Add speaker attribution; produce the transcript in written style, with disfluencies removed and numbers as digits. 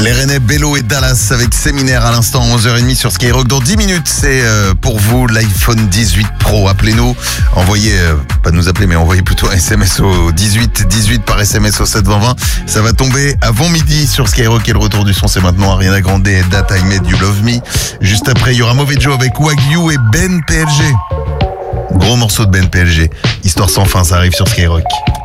Speaker 1: Les Rennais, Bello et Dallas avec Séminaire à l'instant, 11h30 sur Skyrock. Dans 10 minutes, c'est pour vous l'iPhone 18 Pro. Appelez-nous, envoyez, pas nous appeler, mais envoyez plutôt un SMS au 18 par SMS au 72020. Ça va tomber avant midi sur Skyrock et le retour du son, c'est maintenant Ariana Grande et That I Made You Love Me. Juste après, il y aura Mauvais Joe avec Wagyu et Ben PLG. Gros morceau de Ben PLG. Histoire sans fin, ça arrive sur Skyrock.